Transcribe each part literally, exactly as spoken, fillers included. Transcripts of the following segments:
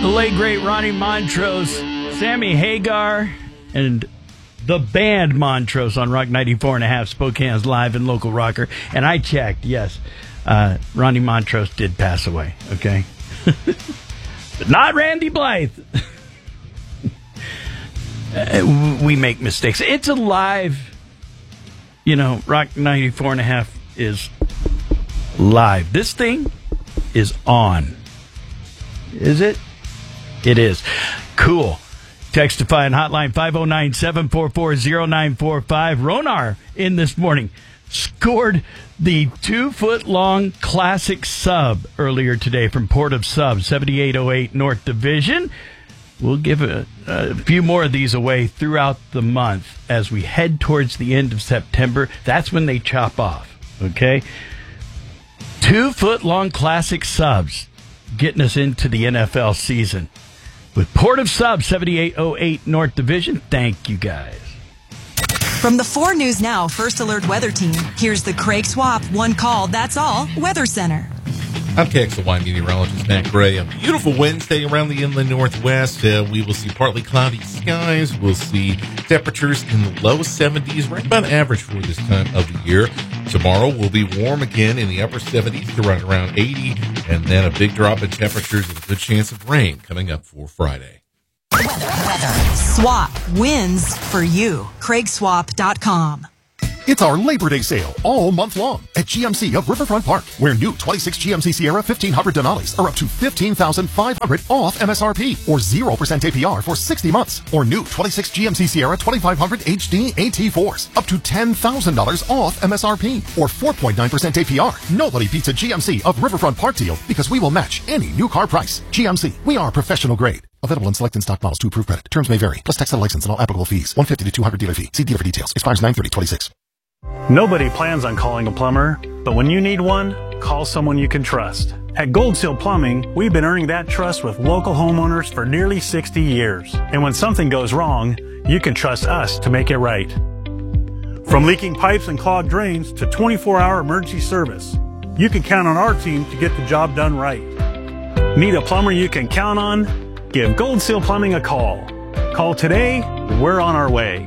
The late, great Ronnie Montrose, Sammy Hagar, and the band Montrose on Rock ninety-four and a half, Spokane's live and local rocker. And I checked, yes, uh, Ronnie Montrose did pass away, okay? But not Randy Blythe. uh, we make mistakes. It's alive. You know, Rock ninety-four and a half is live. This thing is on. Is it? It is. Cool. Textify and hotline five oh nine, seven four four, oh nine four five. Ronar in this morning scored the two-foot-long classic sub earlier today from Port of Sub, seventy-eight oh eight North Division. We'll give a, a few more of these away throughout the month as we head towards the end of September. That's when they chop off, okay? Two-foot-long classic subs getting us into the N F L season. With Port of Sub, seventy-eight oh eight North Division, thank you guys. From the four News Now First Alert Weather Team, here's the Craig Swap One Call, That's All Weather Center. I'm K X L Y meteorologist Matt Gray. A beautiful Wednesday around the inland northwest. Uh, we will see partly cloudy skies. We'll see temperatures in the low seventies, right about average for this time of the year. Tomorrow will be warm again in the upper seventies to right around eighty, and then a big drop in temperatures and a good chance of rain coming up for Friday. Weather, weather. Swap wins for you. Craig Swap dot com. It's our Labor Day sale all month long at G M C of Riverfront Park, where new twenty-six G M C Sierra fifteen hundred Denali's are up to fifteen thousand five hundred dollars off M S R P, or zero percent A P R for sixty months, or new twenty-six G M C Sierra twenty-five hundred H D A T fours up to ten thousand dollars off M S R P, or four point nine percent A P R. Nobody beats a G M C of Riverfront Park deal because we will match any new car price. G M C, we are professional grade. Available in select in-stock models to approve credit. Terms may vary. Plus tax and license and all applicable fees. one hundred fifty to two hundred dealer fee. See dealer for details. Expires nine thirty twenty-six. Nobody plans on calling a plumber, but when you need one, call someone you can trust. At Gold Seal Plumbing, we've been earning that trust with local homeowners for nearly sixty years. And when something goes wrong, you can trust us to make it right. From leaking pipes and clogged drains to twenty-four hour emergency service, you can count on our team to get the job done right. Need a plumber you can count on? Give Gold Seal Plumbing a call. Call today, we're on our way.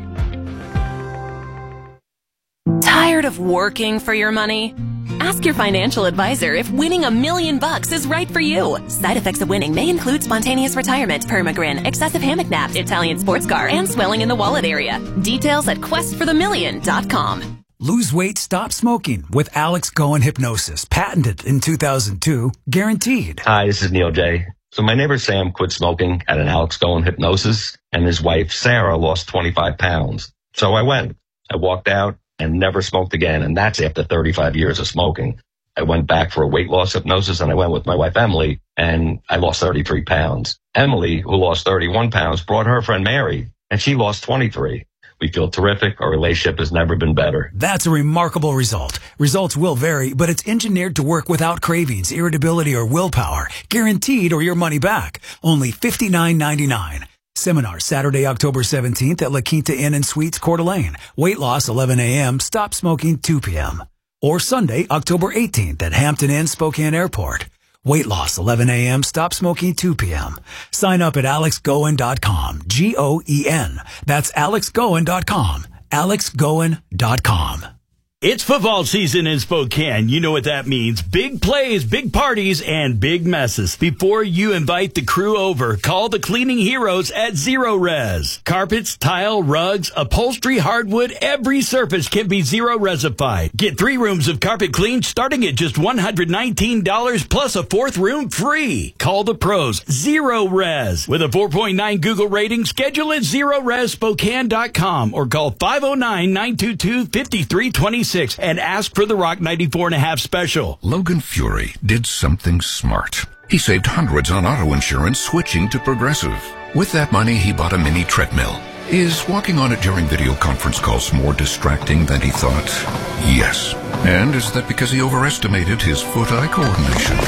Tired of working for your money? Ask your financial advisor if winning a million bucks is right for you. Side effects of winning may include spontaneous retirement, permagrin, excessive hammock naps, Italian sports car, and swelling in the wallet area. Details at quest for the million dot com. Lose weight, stop smoking with Alex Goen Hypnosis. Patented in two thousand two. Guaranteed. Hi, this is Neil J. So my neighbor Sam quit smoking at an Alex Goen Hypnosis, and his wife Sarah lost twenty-five pounds. So I went. I walked out and never smoked again, and that's after thirty-five years of smoking. I went back for a weight loss hypnosis, and I went with my wife Emily, and I lost thirty-three pounds. Emily, who lost thirty-one pounds, brought her friend Mary, and she lost twenty-three. We feel terrific. Our relationship has never been better. That's a remarkable result. Results will vary, but it's engineered to work without cravings, irritability, or willpower. Guaranteed or your money back. Only fifty-nine ninety-nine. Seminar Saturday, October seventeenth at La Quinta Inn and Suites, Coeur d'Alene. Weight loss eleven a.m., stop smoking two p.m. Or Sunday, October eighteenth at Hampton Inn, Spokane Airport. Weight loss eleven a.m., stop smoking two p.m. Sign up at alex goen dot com. G O E N. That's alex goen dot com. alex goen dot com. It's football season in Spokane. You know what that means. Big plays, big parties, and big messes. Before you invite the crew over, call the cleaning heroes at Zero Res. Carpets, tile, rugs, upholstery, hardwood, every surface can be Zero Resified. Get three rooms of carpet cleaned starting at just one hundred nineteen dollars plus a fourth room free. Call the pros. Zero Res. With a four point nine Google rating, schedule at zero res spokane dot com or call five oh nine, nine two two, five three two six and ask for the Rock ninety-four and a half special. Logan Fury did something smart. He saved hundreds on auto insurance switching to Progressive. With that money, he bought a mini treadmill. Is walking on it during video conference calls more distracting than he thought? Yes. And is that because he overestimated his foot-eye coordination?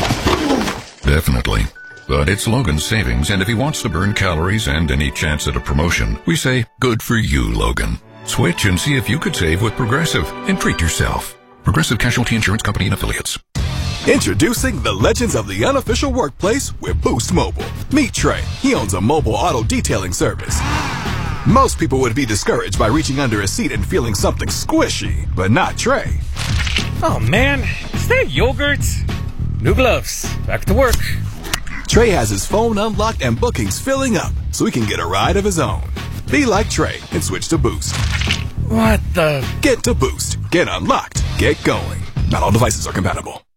Definitely. But it's Logan's savings, and if he wants to burn calories and any chance at a promotion, we say, good for you, Logan. Switch and see if you could save with Progressive and treat yourself. Progressive Casualty Insurance Company and Affiliates. Introducing the legends of the unofficial workplace with Boost Mobile. Meet Trey. He owns a mobile auto detailing service. Most people would be discouraged by reaching under a seat and feeling something squishy, but not Trey. Oh man, is that yogurt? New gloves. Back to work. Trey has his phone unlocked and bookings filling up, so he can get a ride of his own. Be like Trey and switch to Boost. What the? Get to Boost. Get unlocked. Get going. Not all devices are compatible.